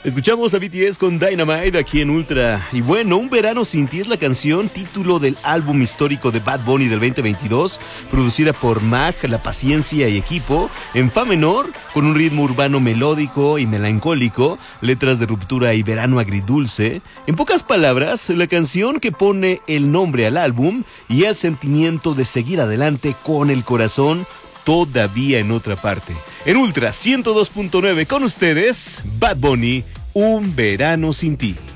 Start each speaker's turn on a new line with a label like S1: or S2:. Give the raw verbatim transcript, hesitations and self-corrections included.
S1: Escuchamos a B T S con Dynamite aquí en Ultra. Y bueno, Un Verano Sin Ti es la canción título del álbum histórico de Bad Bunny del veinte veintidós, producida por Mag, La Paciencia y equipo, en fa menor, con un ritmo urbano melódico y melancólico, letras de ruptura y verano agridulce. En pocas palabras, la canción que pone el nombre al álbum y el sentimiento de seguir adelante con el corazón todavía en otra parte. En Ultra ciento dos punto nueve con ustedes, Bad Bunny, Un Verano Sin Ti.